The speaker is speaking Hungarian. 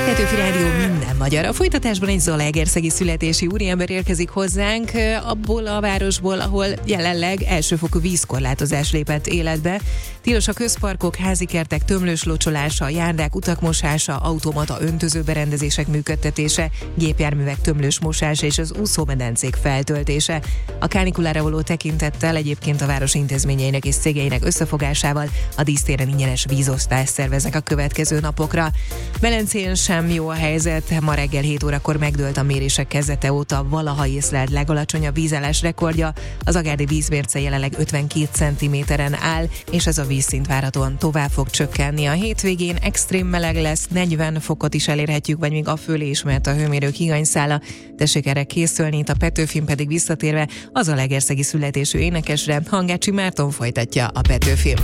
Petőfi Rádió minden magyar. A folytatásban egy zalaegerszegi születési úriember érkezik hozzánk abból a városból, ahol jelenleg elsőfokú vízkorlátozás lépett életbe. Tilos a közparkok, házikertek tömlős locsolása, járdák utakmosása, automata öntözőberendezések működtetése, gépjárművek tömlős mosása és az úszómedencék feltöltése. A kánikulára való tekintettel egyébként a város intézményeinek és cégeinek összefogásával a dísztéren ingyenes vízosztást szerveznek a következő napokra. Velencén sem jó a helyzet, ma reggel 7 órakor megdőlt a mérések kezdete óta valaha észlelt legalacsonyabb vízállás rekordja. Az agárdi vízmérce jelenleg 52 cm-en áll, és ez a vízszint várhatóan tovább fog csökkenni. A hétvégén extrém meleg lesz, 40 fokot is elérhetjük, vagy még afölé is, mert a hőmérők higanyszála. Tessék erre készülni, itt a Petőfin pedig visszatérve az zalaegerszegi születésű énekesre, Hangácsi Márton folytatja a Petőfin.